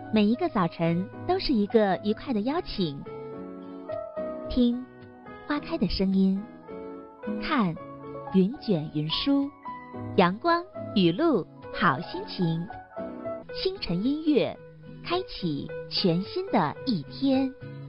每一个早晨都是一个愉快的邀请。听花开的声音，看云卷云舒，阳光雨露好心情。清晨音乐，开启全新的一天。